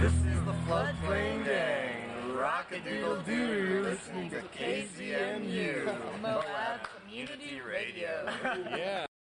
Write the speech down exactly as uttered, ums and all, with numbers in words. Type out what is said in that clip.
This is the Floodplain Gang. Rock-a-doodle-doo. You're listening to K C M U. Moab Community Radio. Yeah.